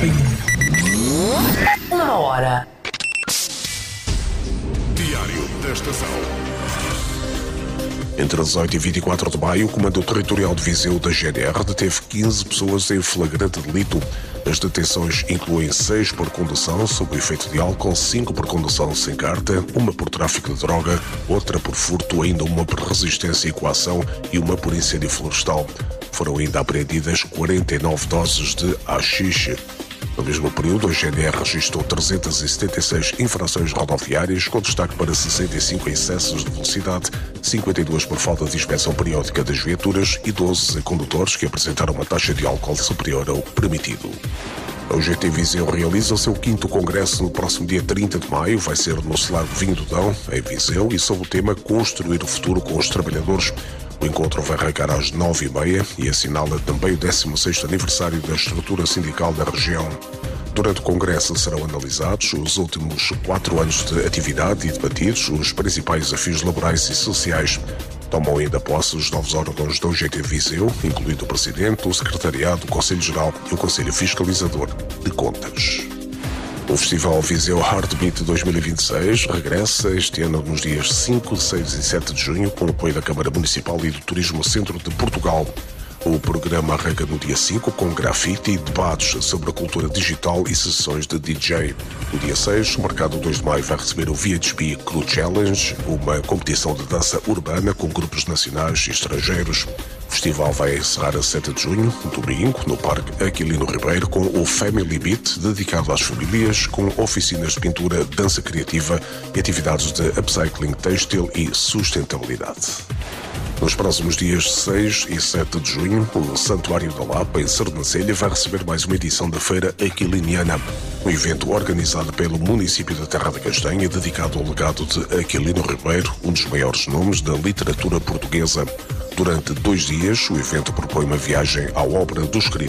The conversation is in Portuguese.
Uma hora. Diário da Estação. Entre 18 e 24 de maio, o Comando Territorial de Viseu da GNR deteve 15 pessoas em flagrante delito. As detenções incluem 6 por condução sob o efeito de álcool, 5 por condução sem carta, 1 por tráfico de droga, outra por furto, ainda 1 por resistência e coação e 1 por incêndio florestal. Foram ainda apreendidas 49 doses de haxixe. No mesmo período, a GNR registrou 376 infrações rodoviárias, com destaque para 65 excessos de velocidade, 52 por falta de inspeção periódica das viaturas e 12 condutores que apresentaram uma taxa de álcool superior ao permitido. A UGT Viseu realiza o seu 5º congresso no próximo dia 30 de maio. Vai ser no Solar Vinho do Dão, em Viseu, e sob o tema Construir o Futuro com os Trabalhadores. O encontro vai arrancar às 9h30 e assinala também o 16º aniversário da estrutura sindical da região. Durante o congresso serão analisados os últimos 4 anos de atividade e debatidos os principais desafios laborais e sociais. Tomam ainda posse os novos órgãos da UGT Viseu, incluindo o Presidente, o Secretariado, o Conselho Geral e o Conselho Fiscalizador de Contas. O Festival Viseu Heartbeat 2026 regressa este ano nos dias 5, 6 e 7 de junho com o apoio da Câmara Municipal e do Turismo Centro de Portugal. O programa arranca no dia 5 com grafite, debates sobre a cultura digital e sessões de DJ. No dia 6, o mercado 2 de maio vai receber o VHB Crew Challenge, uma competição de dança urbana com grupos nacionais e estrangeiros. O festival vai encerrar a 7 de junho, domingo, no Parque Aquilino Ribeiro, com o Family Beat, dedicado às famílias, com oficinas de pintura, dança criativa e atividades de upcycling têxtil e sustentabilidade. Nos próximos dias 6 e 7 de junho, o Santuário da Lapa, em Sernancelha, vai receber mais uma edição da Feira Aquiliniana, um evento organizado pelo município da Terra da Castanha, dedicado ao legado de Aquilino Ribeiro, um dos maiores nomes da literatura portuguesa. Durante 2 dias, o evento propõe uma viagem à obra do escritor